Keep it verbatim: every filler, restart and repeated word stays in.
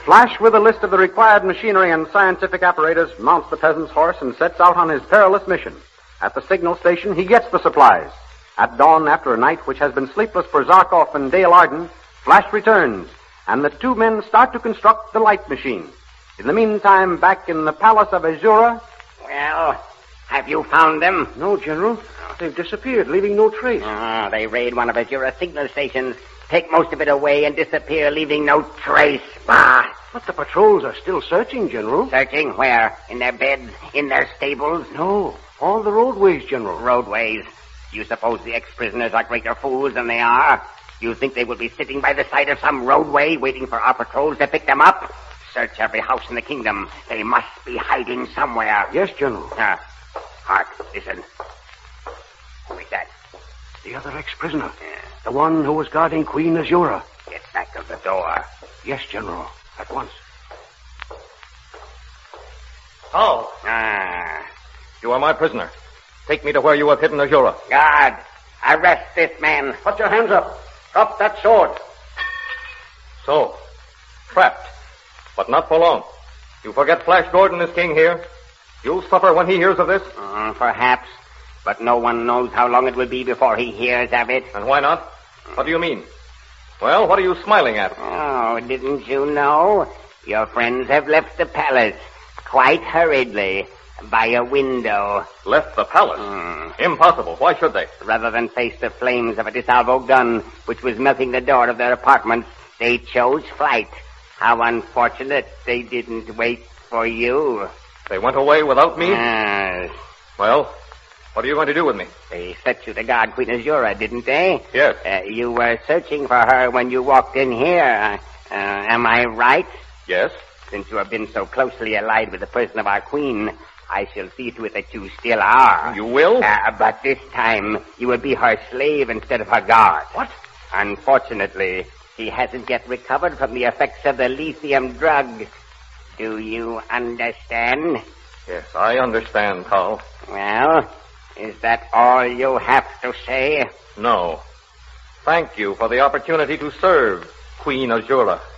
Flash, with a list of the required machinery and scientific apparatus, mounts the peasant's horse and sets out on his perilous mission. At the signal station, he gets the supplies. At dawn, after a night which has been sleepless for Zarkov and Dale Arden, Flash returns, and the two men start to construct the light machine. In the meantime, back in the palace of Azura... Well, have you found them? No, General. They've disappeared, leaving no trace. Oh, they raid one of Azura's signal stations, take most of it away, and disappear, leaving no trace. Bah! But the patrols are still searching, General. Searching where? In their beds? In their stables? No, all the roadways, General. Roadways? You suppose the ex-prisoners are greater fools than they are? You think they will be sitting by the side of some roadway waiting for our patrols to pick them up? Search every house in the kingdom. They must be hiding somewhere. Yes, General. Ah, hark, listen. Who is that? The other ex-prisoner. Yeah. The one who was guarding Queen Azura. Get back of the door. Yes, General. At once. How? Ah. You are my prisoner. Take me to where you have hidden Azura. Guard, arrest this man. Put your hands up. Drop that sword. So, trapped. But not for long. You forget Flash Gordon is king here. You'll suffer when he hears of this? Uh, perhaps. But no one knows how long it will be before he hears of it. And why not? What do you mean? Well, what are you smiling at? Oh, didn't you know? Your friends have left the palace quite hurriedly by a window. Left the palace? Mm. Impossible. Why should they? Rather than face the flames of a DeSalvo gun, which was melting the door of their apartments, they chose flight. How unfortunate they didn't wait for you. They went away without me? Yes. Well, what are you going to do with me? They set you to guard Queen Azura, didn't they? Yes. Uh, you were searching for her when you walked in here. Uh, am I right? Yes. Since you have been so closely allied with the person of our queen, I shall see to it that you still are. You will? Uh, but this time, you will be her slave instead of her guard. What? Unfortunately, she hasn't yet recovered from the effects of the lithium drug. Do you understand? Yes, I understand, Carl. Well, is that all you have to say? No. Thank you for the opportunity to serve Queen Azura.